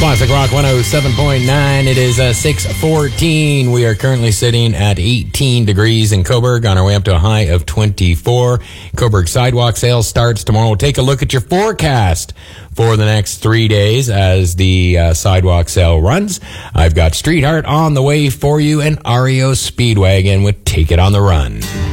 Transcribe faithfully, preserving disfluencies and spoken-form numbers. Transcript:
Classic Rock one oh seven point nine. It is uh, six fourteen. We are currently sitting at eighteen degrees in Cobourg, on our way up to a high of twenty-four. Cobourg sidewalk sale starts tomorrow. We'll take a look at your forecast for the next three days as the uh, sidewalk sale runs. I've got Street Heart on the way for you, and R E O Speedwagon with Take It on the Run.